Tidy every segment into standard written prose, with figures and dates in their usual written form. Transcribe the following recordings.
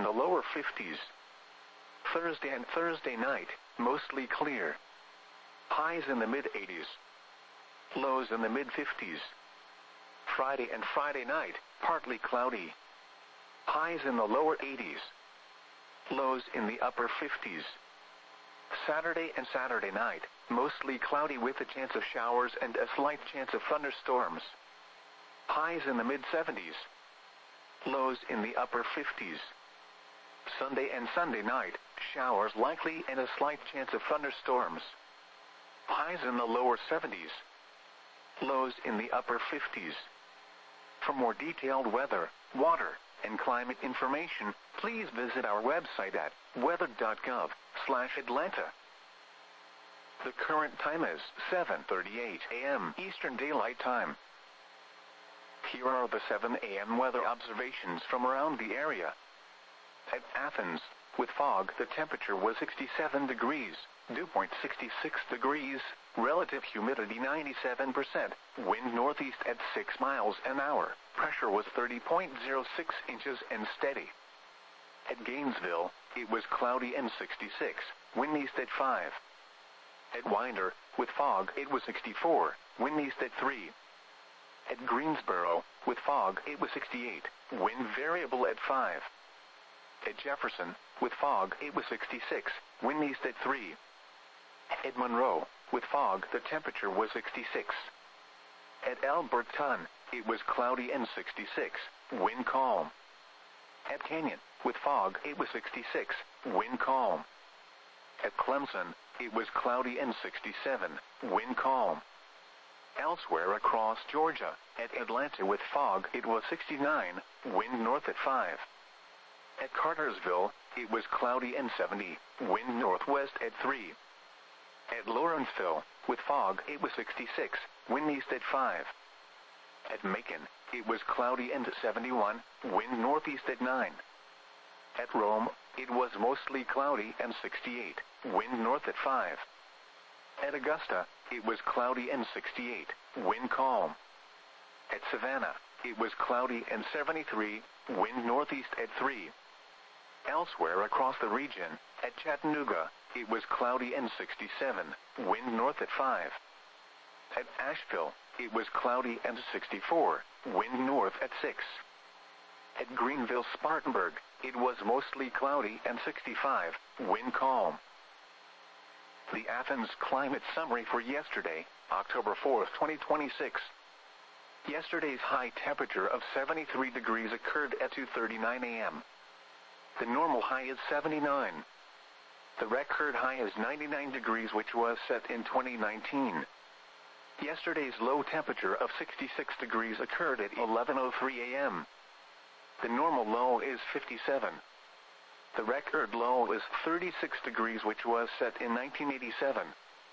the lower 50s. Thursday and Thursday night, mostly clear. Highs in the mid-80s. Lows in the mid-50s. Friday and Friday night, partly cloudy. Highs in the lower 80s. Lows in the upper 50s. Saturday and Saturday night, mostly cloudy with a chance of showers and a slight chance of thunderstorms. Highs in the mid-70s. Lows in the upper 50s. Sunday and Sunday night, showers likely and a slight chance of thunderstorms. Highs in the lower 70s. Lows in the upper 50s. For more detailed weather, water, and climate information, please visit our website at weather.gov/Atlanta. The current time is 7:38 a.m. Eastern Daylight Time. Here are the 7 a.m. weather observations from around the area. At Athens, with fog, the temperature was 67 degrees, dew point 66 degrees, relative humidity 97%, wind northeast at 6 miles an hour, pressure was 30.06 inches and steady. At Gainesville, it was cloudy and 66, wind east at 5. At Winder, with fog, it was 64, wind east at 3. At Greensboro, with fog, it was 68, wind variable at 5. At Jefferson, with fog, it was 66, wind east at 3. At Monroe, with fog, the temperature was 66. At Alberton, it was cloudy and 66, wind calm. At Canyon, with fog, it was 66, wind calm. At Clemson, it was cloudy and 67, wind calm. Elsewhere across Georgia, at Atlanta with fog, it was 69, wind north at 5. At Cartersville, it was cloudy and 70, wind northwest at 3. At Lawrenceville, with fog, it was 66, wind east at 5. At Macon, it was cloudy and 71, wind northeast at 9. At Rome, it was mostly cloudy and 68, wind north at 5. At Augusta, it was cloudy and 68, wind calm. At Savannah, it was cloudy and 73, wind northeast at 3. Elsewhere across the region, at Chattanooga, it was cloudy and 67, wind north at 5. At Asheville, it was cloudy and 64, wind north at 6. At Greenville-Spartanburg, it was mostly cloudy and 65, wind calm. The Athens Climate Summary for yesterday, October 4, 2026. Yesterday's high temperature of 73 degrees occurred at 2:39 a.m. The normal high is 79. The record high is 99 degrees, which was set in 2019. Yesterday's low temperature of 66 degrees occurred at 11:03 a.m. The normal low is 57. The record low is 36 degrees, which was set in 1987.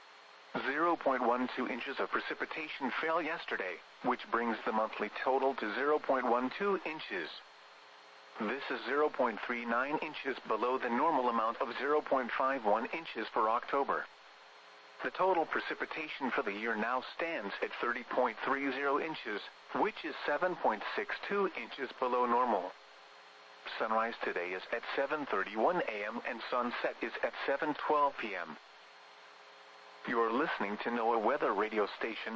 0.12 inches of precipitation fell yesterday, which brings the monthly total to 0.12 inches. This is 0.39 inches below the normal amount of 0.51 inches for October. The total precipitation for the year now stands at 30.30 inches, which is 7.62 inches below normal. Sunrise today is at 7:31 a.m. and sunset is at 7:12 p.m. You're listening to NOAA Weather Radio Station,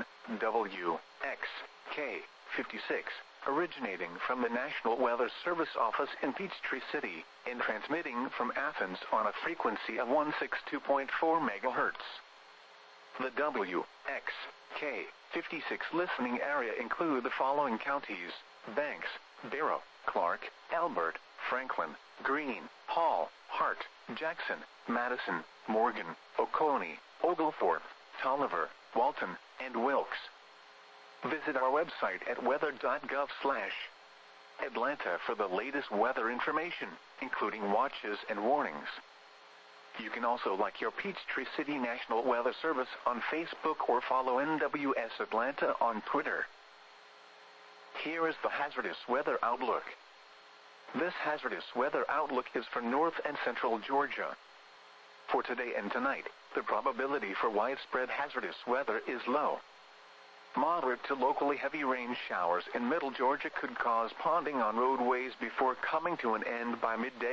WXK-56, originating from the National Weather Service office in Peachtree City, and transmitting from Athens on a frequency of 162.4 MHz. The WXK-56 listening area include the following counties: Banks, Barrow, Clark, Elbert, Franklin, Greene, Hall, Hart, Jackson, Madison, Morgan, Oconee, Oglethorpe, Tolliver, Walton, and Wilkes. Visit our website at weather.gov/Atlanta for the latest weather information, including watches and warnings. You can also like your Peachtree City National Weather Service on Facebook or follow NWS Atlanta on Twitter. Here is the hazardous weather outlook. This hazardous weather outlook is for north and central Georgia. For today and tonight, the probability for widespread hazardous weather is low. Moderate to locally heavy rain showers in middle Georgia could cause ponding on roadways before coming to an end by midday.